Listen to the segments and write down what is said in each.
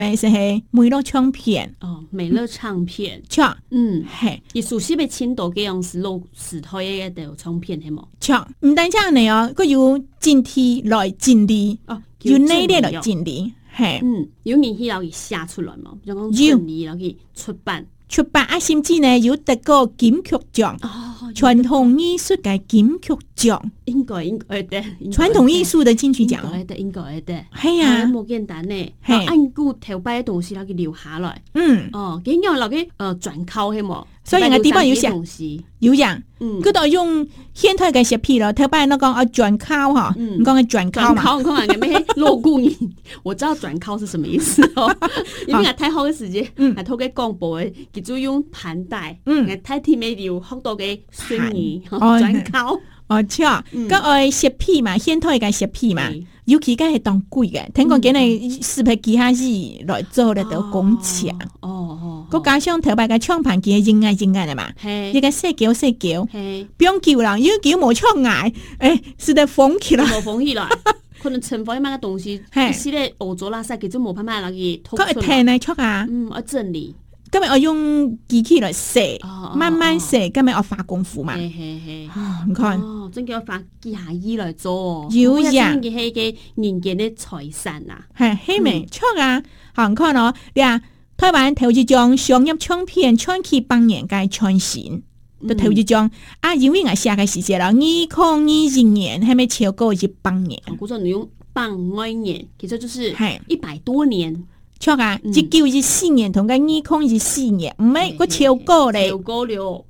是美乐唱片哦，美乐唱片， 唱嘿，伊熟悉的青岛嘅样是录石头嘅的唱片系冇？ 唱唔单止呢哦，佢有真天来真理哦， 有内力来真理，嘿， 有人去然后写出来嘛，就讲真理然后去出版。 出版啊，甚至呢有得过金曲奖，传统艺术嘅金曲奖， 应该的， 传统艺术的金曲奖， 应该的， 系啊， 冇简单呢，按固头摆嘅东西，然后留下来，咁样留嘅转拷系冇， 所以嘅地方有写东西， 有样，佢度用现代嘅写片咯，头摆那讲转拷哈，你讲嘅转拷嘛， 转拷嘅咩落固音，我知道转拷是什么意思哦，因为太好嘅时间，系透过广播嘅。就用盘带，睇天尾有好多嘅水泥转拷， 錯，咁我寫片嘛，現代嘅寫片嘛，尤其嘅係當貴嘅，聽講今日是係其他事來做咧都工錢，個加上頭擺嘅唱盤機應愛嘅嘛，一個細橋，不用叫啦，因為叫冇唱嗌，是得封起來， 冇封起來。可能塵封一萬個東西，一系列歐洲垃圾佢就冇辦法嚟去吐出來。 佢係聽嚟出啊， 我整理。 今日我用機器來寫，慢慢寫，今日我花功夫嘛。你看， 真叫花機械醫來做， 有呀， 佢係嘅人間嘅財產啊， 係咪錯啊？你看咯，你啊，台灣頭一張商業唱片傳奇邦年嘅傳承，都頭一張啊，因為我寫嘅時節啦，2020年係咪超過100年？ 我說你用100年，其實就是100多年。 錯啊！1914年同個2014年，唔係個超過咧，超過了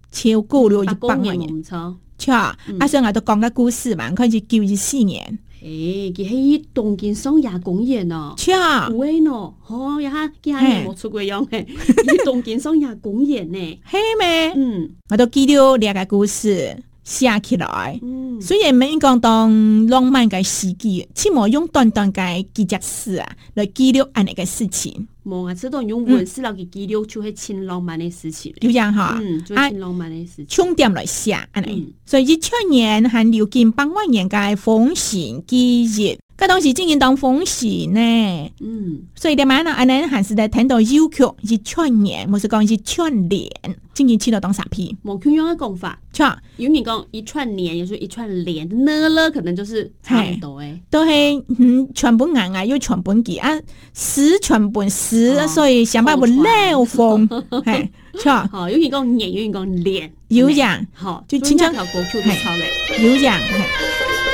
100年。錯啊！所以我都講個故事嘛，佢1914年。 佢喺東京商業公園啊， 錯， 有誒喏，一下冇出過樣嘅，喺東京商業公園呢， 係咩？我都記了兩個故事。寫起來，雖然唔應講當浪漫嘅事蹟，起碼用短短嘅幾隻詩啊來記錄安尼嘅事情。 冇啊，這種用文字來記錄就係真浪漫嘅事情。 有樣哈， 就真浪漫嘅事情。重點來寫安尼，所以去年還流行100萬年嘅風行記憶。嗰當時竟然當風行呢，所以點解呢？安尼還是在聽到有曲是串聯，冇是講是串聯，竟然去到當啥片？ 冇圈樣嘅講法，錯。有人講一串聯，有時一串聯呢了，可能就是差唔多誒。都係全本硬啊，要全本記啊，詩全本詩，所以想辦法漏風，係錯。好，有人講聯，有人講聯，有樣，好，就清唱條歌曲嘅抄嘅，有樣係。